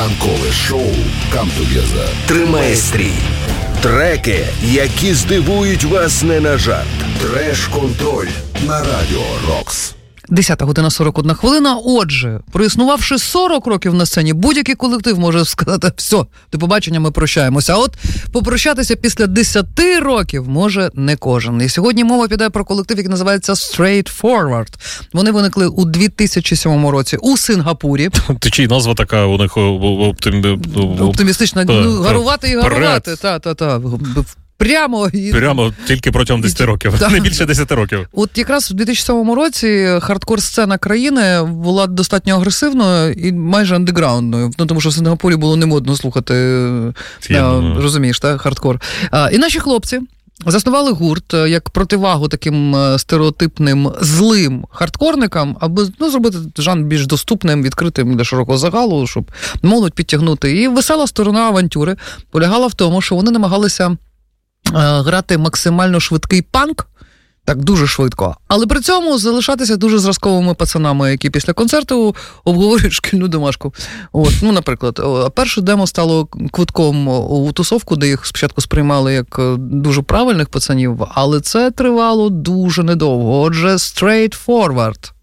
Ранкове шоу «Come Together» тримає стрій. Треки, які здивують вас не на жарт. Треш-контроль на Радіо Рокс. 10:41. Отже, проіснувавши 40 років на сцені, будь-який колектив може сказати: все, до побачення, ми прощаємося. А от попрощатися після 10 років може не кожен. І сьогодні мова піде про колектив, який називається Straight Forward. Вони виникли у 2007 році у Сингапурі. Чи й назва така у них оптимістична, гарувати і гарувати. Прямо тільки протягом 10 років, не більше 10 років. От якраз в 2007 році хардкор-сцена країни була достатньо агресивною і майже андеграундною. Ну, тому що в Сингапурі було не модно слухати, розумієш, так, хардкор. І наші хлопці заснували гурт як противагу таким стереотипним злим хардкорникам, аби зробити жанр більш доступним, відкритим для широкого загалу, щоб молодь підтягнути. І весела сторона авантюри полягала в тому, що вони намагалися грати максимально швидкий панк, так дуже швидко, але при цьому залишатися дуже зразковими пацанами, які після концерту обговорюють шкільну домашку. От, наприклад, перше демо стало квитком у тусовку, де їх спочатку сприймали як дуже правильних пацанів, але це тривало дуже недовго. Отже, Straight Forward.